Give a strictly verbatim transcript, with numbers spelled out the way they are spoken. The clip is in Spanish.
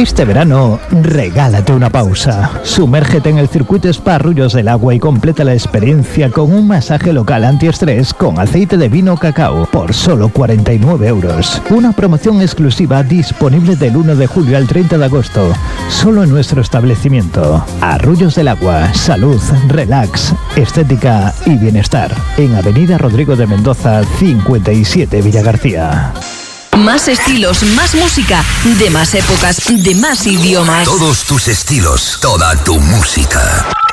Este verano, regálate una pausa. Sumérgete en el circuito Spa Arroyos del Agua y completa la experiencia con un masaje local antiestrés con aceite de vino cacao por solo cuarenta y nueve euros. Una promoción exclusiva disponible del uno de julio al treinta de agosto, solo en nuestro establecimiento. Arroyos del Agua, salud, relax, estética y bienestar. En Avenida Rodrigo de Mendoza, cincuenta y siete, Villagarcía. Más estilos, más música, de más épocas, de más idiomas. Todos tus estilos, toda tu música.